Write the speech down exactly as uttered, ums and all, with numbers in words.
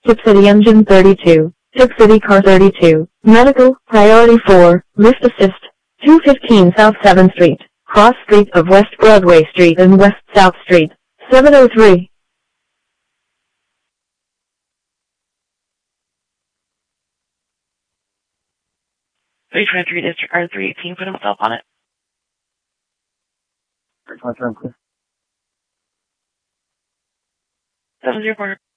Tip City Engine thirty-two, Tip City Car thirty-two, Medical, Priority four, Lift Assist, two fifteen South seventh Street, Cross Street of West Broadway Street and West South Street, seven oh three. three twenty-three District R three eighteen, put himself on it. three twenty-three, clear. seven zero four.